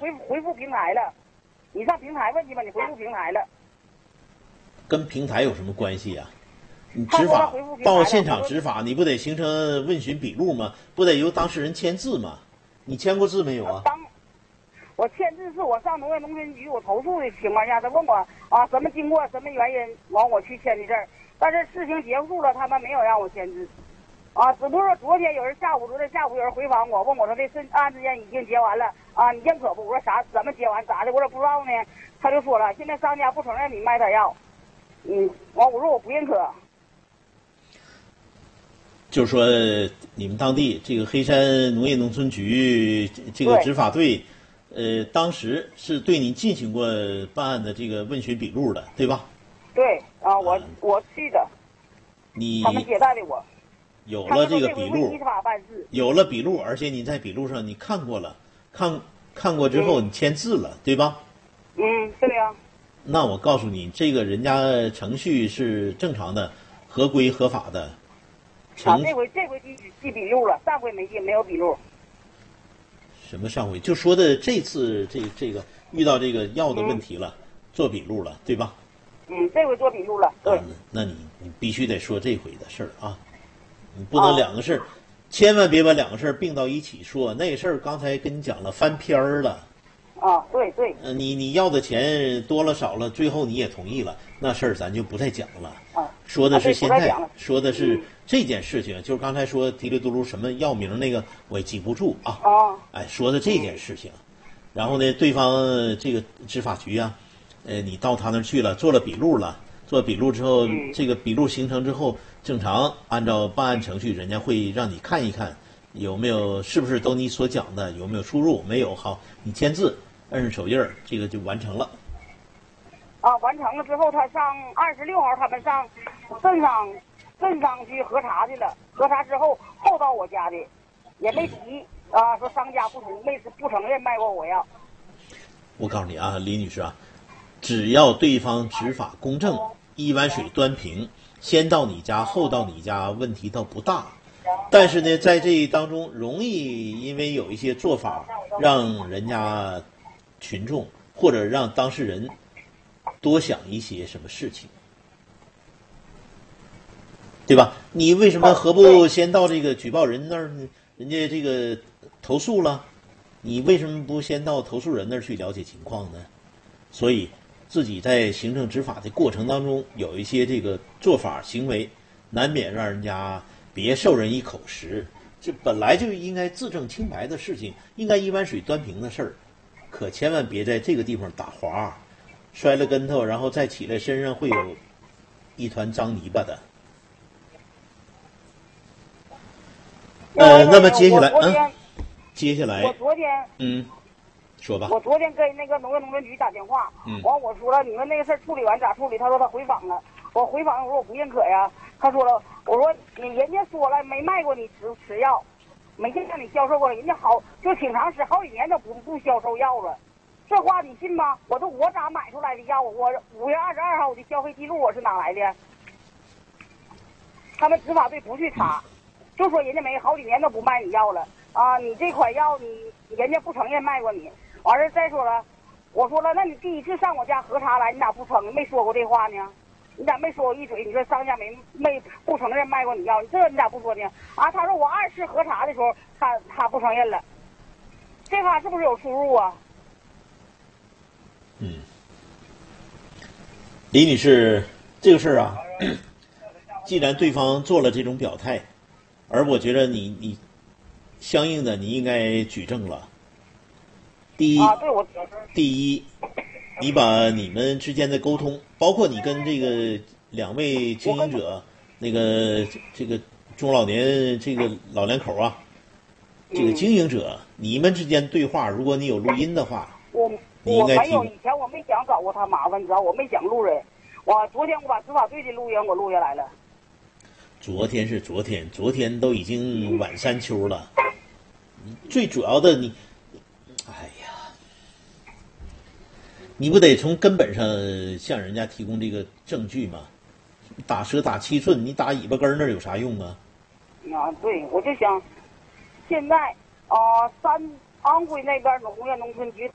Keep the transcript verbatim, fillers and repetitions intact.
回复回复平台了，你上平台问去吧，你回复平台了。 跟平台有什么关系啊？你执法到现场执法，你不得形成问询笔录吗？不得由当事人签字吗？你签过字没有啊？ 当我签字是我上农业农村局我投诉的情况下，他问我啊什么经过什么原因，完我去签的字儿。但是事情结束了，他们没有让我签字，啊，只不过说昨天有人下午，昨天下午有人回访我，问我说这是案子已经结完了啊，你认可不？我说啥？怎么结完？咋的？我说不知道呢。他就说了，现在商家不承认你卖他药，嗯，完我说我不认可。 就是说，你们当地这个黑山农业农村局这个执法队，呃，当时是对你进行过办案的这个问询笔录的，对吧？ 对啊，我、嗯、我去的， 你他们接待的我， 有了这个笔录， 依法办事， 有了笔录，而且你在笔录上你看过了，看看过之后你签字了， 嗯、 对吧？ 嗯，对呀、啊。 那我告诉你，这个人家程序是正常的、合规合法的。 啊，这回这回记记笔录了，上回没记，没有笔录。 什么上回？就说的这次这这个遇到这个药的问题了，嗯、做笔录了，对吧？ 嗯，这回做笔录了，对。 啊、那你你必须得说这回的事儿啊，你不能两个事儿、啊，千万别把两个事儿并到一起说。那个事儿刚才跟你讲了，翻篇儿了。 啊，对对。 呃，你你要的钱多了少了，最后你也同意了，那事儿咱就不再讲了。 啊， 说的是现在， 啊、 说的是这件事情，嗯、就是刚才说提里嘟噜什么药名那个我也记不住啊。 啊。 哎，说的这件事情，嗯、然后呢，对方这个执法局啊，呃，你到他那儿去了，做了笔录了，做笔录之后， 嗯、 这个笔录形成之后，正常按照办案程序，人家会让你看一看有没有是不是都你所讲的，有没有出入，没有好，你签字。摁上手印儿，这个就完成了。 啊，完成了之后，他上二十六号，他们上镇上镇上去核查去了。核查之后，后到我家的，也没提啊，说商家不承没不承认卖过我药。 我告诉你啊，李女士啊，只要对方执法公正，一碗水端平，先到你家，后到你家，问题倒不大。但是呢，在这当中，容易因为有一些做法，让人家。群众或者让当事人多想一些什么事情，对吧？你为什么何不先到这个举报人那儿，人家这个投诉了，你为什么不先到投诉人那儿去了解情况呢？所以自己在行政执法的过程当中，有一些这个做法行为，难免让人家别受人一口实。这本来就应该自证清白的事情，应该一碗水端平的事儿。可千万别在这个地方打滑，摔了跟头，然后再起来，身上会有一团脏泥巴的。呃，那么接下来，嗯，接下来， 我昨天， 嗯，说吧。 我昨天跟那个农业农村局打电话， 嗯， 完我说了，你们那个事儿处理完咋处理？他说他回访了，我回访，我说我不认可呀。他说了，我说你人家说了没卖过你吃吃药。没见让你销售过，人家好就挺长时好几年都不不销售药了，这话你信吗？我说我咋买出来的药？我五月二十二号我的消费记录我是哪来的？他们执法队不去查，就说人家没好几年都不卖你药了啊！你这款药你人家不承认卖过你。完事再说了，我说了，那你第一次上我家核查来，你咋不承没说过这话呢？你咋没说我一嘴？你说商家没没不承认卖过你药，你这你咋不说呢？啊，他说我二次核查的时候，他他不承认了，这话是不是有出入啊？ 嗯，李女士，这个事儿啊，既然对方做了这种表态，而我觉得你你相应的你应该举证了。第一， 啊，对我第一。你把你们之间的沟通，包括你跟这个两位经营者，那个这个中老年这个老两口啊，这个经营者，你们之间对话，如果你有录音的话， 我你应该我没有，以前我没想找过他麻烦，你知道，我没想录人。我昨天我把执法队的录音我录下来了。 昨天是昨天，昨天都已经晚山丘了。最主要的你，哎呀。你不得从根本上向人家提供这个证据吗？打蛇打七寸，你打尾巴根那儿有啥用啊？ 啊，对，我就想，现在啊、呃，三安徽那边农业农村局